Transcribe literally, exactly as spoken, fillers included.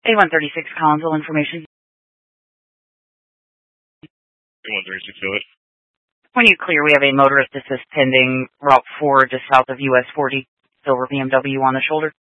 A one thirty-six Collinsville information. A one thirty-six, go ahead. When you clear, we have a motorist assist pending Route four just south of U S forty. Silver B M W on the shoulder.